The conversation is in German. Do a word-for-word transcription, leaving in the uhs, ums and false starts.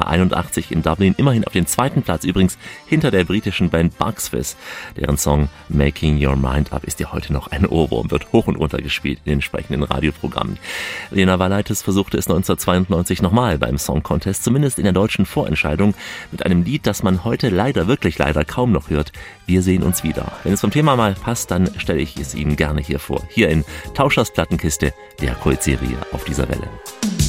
neunzehnhunderteinundachtzig in Dublin, immerhin auf dem zweiten Platz, übrigens hinter der britischen Band Bucks Fizz. Deren Song Making Your Mind Up ist ja heute noch ein Ohrwurm, wird hoch und runter gespielt in den entsprechenden Radioprogrammen. Lena Valaitis versuchte es neunzehnhundertzweiundneunzig nochmal beim Song Contest, zumindest in der deutschen Vorentscheidung, mit einem Lied, das man heute leider, wirklich leider kaum noch hört. Wir sehen uns wieder. Wenn es vom Thema mal passt, dann stelle ich es Ihnen gerne hier vor. Hier in Tauschers Plattenkiste, der Kult-Serie auf dieser Welle.